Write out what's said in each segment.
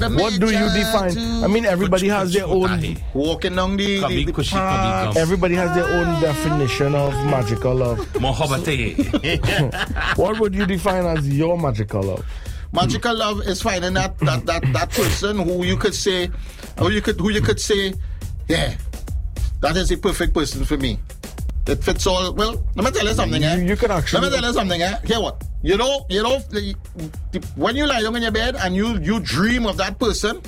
What do you define? I mean, everybody has their own. Walking down the path. Everybody has their own definition of magical love. What would you define as your magical love? Magical love is finding that person who you could say, yeah, that is the perfect person for me. It fits all. Well, let me tell you something. You can actually. Let me tell you something. Hear what? You know, when you lie down in your bed and you dream of that person,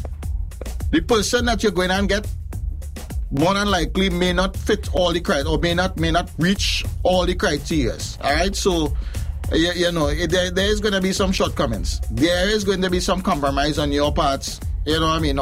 the person that you're going to get more than likely may not fit all the criteria or may not reach all the criteria. All right, so you know there is going to be some shortcomings. There is going to be some compromise on your parts. You know what I mean?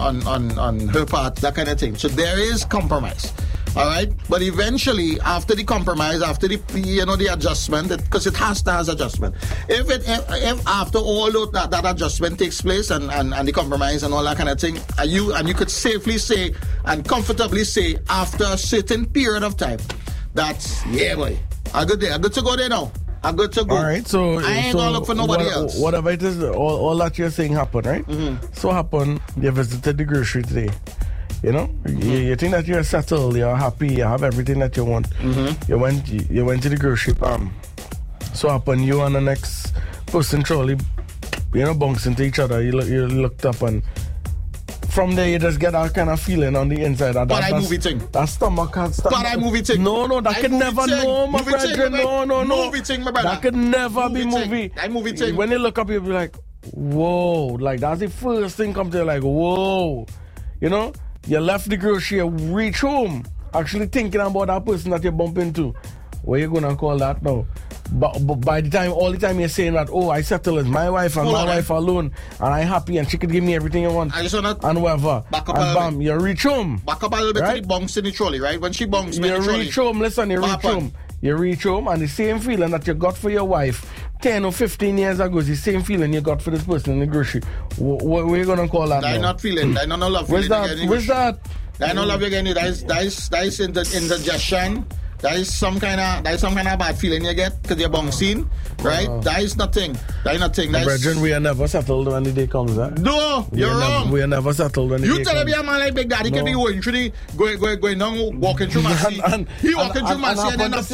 On her part, that kind of thing. So there is compromise. All right, but eventually, after the compromise, after the adjustment, because it has to have adjustment. If after all that adjustment takes place and the compromise and all that kind of thing, and you could safely say and comfortably say after a certain period of time, that's yeah, boy, I'm good to go there now. I'm good to go. All right, so I ain't gonna look for nobody else. Whatever it is, all that you're saying happened, right? Mm-hmm. So happened. You visited the grocery today. You know, you think that you're settled, you're happy, you have everything that you want. Mm-hmm. You went to the grocery farm. So happen you and the next person trolley, bumps into each other. You looked up and from there you just get that kind of feeling on the inside. That movie thing. That stomach has That movie thing. No, that could never know, my brethren. No. Movie thing, my brother. That could never be movie. That movie thing. When you look up, you'll be like, whoa. Like that's the first thing come to you, like, whoa. You know? You left the grocery, you reach home, actually thinking about that person that you bump into. What you gonna call that now? But by the time, all the time you're saying that, oh, I settle with my wife and my wife alone, and I'm happy, and she could give me everything I want, and whatever. Back up and bam, you reach home. Back up a little bit to the bunks in the trolley, right? When she bunks me in the trolley. You reach home, listen, you reach home, and the same feeling that you got for your wife 10 or 15 years ago is the same feeling you got for this person in the grocery. What are you going to call that? That's not feeling. That's not love feeling. Where's that? That's not love again. That's indigestion. That is some kind of bad feeling you get because you're bouncing, right? That is nothing. Brethren, we are never settled when the day comes, huh? No, you're wrong. We are never settled when the day comes. You tell me a man like Big Daddy can be going through going down, walking through Massey. He walking through Massey and then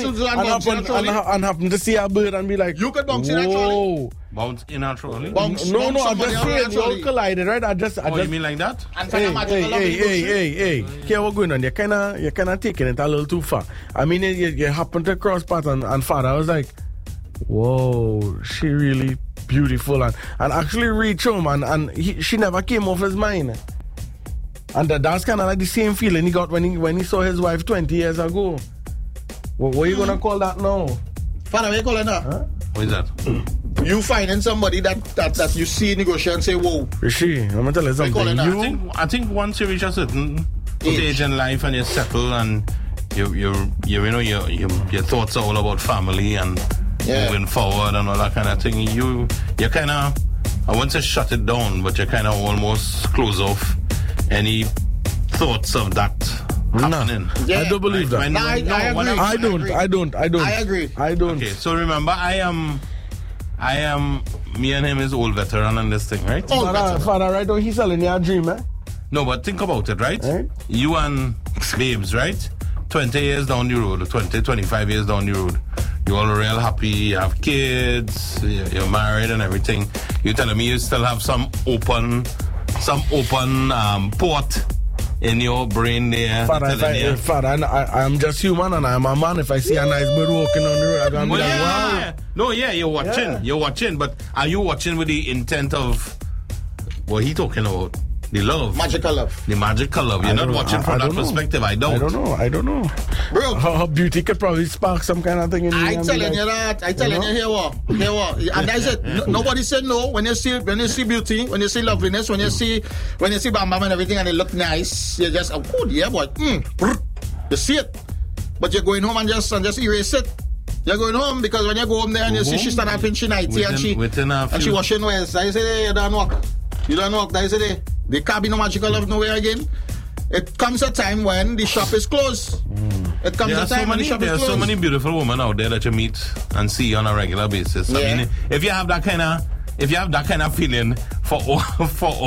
and happen to see a bird and be like, you could bounce in a trolley. Bounce in a trolley? No, I'm just saying, you all collided, right? You mean like that? Hey. Here we're going on. You're kind of taking it a little too far. I mean, you happen to cross path and father, I was like, whoa, she really beautiful. And actually reach home and she never came off his mind. And that's kind of like the same feeling he got when he saw his wife 20 years ago. What are you going to call that now? Father, what you calling that? Huh? What is that? You finding somebody that you see negotiate and say, whoa. Rishi, I'm going to tell you something. I think once you reach a certain stage in life and you settle and your thoughts are all about family and moving forward and all that kind of thing, you kind of, I won't say shut it down, but you kind of almost close off any thoughts of that happening. Yeah. I don't believe that. I don't. I agree. I don't. Okay, so remember, I am, me and him is old veteran on this thing, right? Father, right now he's selling your dream, eh? No, but think about it, right? You and babes, right? 20 years down the road, 20, 25 years down the road, you're all real happy, you have kids, you're married and everything. You're telling me you still have some open port in your brain there. Father, I'm just human and I'm a man. If I see a nice bird walking on the road, I'm going to be like, wow. No, you're watching. Yeah. You're watching, but are you watching with the intent of what he talking about? The love. Magical love. The magical love. You're not watching from that perspective. I don't know. Bro. Her beauty could probably spark some kind of thing in you. I telling you that. I telling you, here what. And that's it. Nobody said no. When you see beauty, when you see loveliness, when you see Bam Bam and everything and they look nice, you just, oh yeah, boy. You see it. But you're going home and just erase it. You're going home because when you go home there and you see she stand up in she nighty and she washing wells. I say, hey, you don't walk. I say, there can't be no magical love nowhere again. It comes a time when the shop is closed. It comes a time when the shop is closed. There are so many beautiful women out there that you meet and see on a regular basis. Yeah. I mean, if you have that kind of feeling for